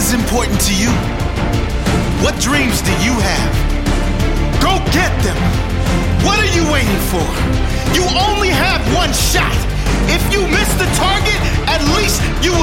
is important to you? What dreams do you have? Go get them. What are you waiting for? You only have one shot. If you miss the target,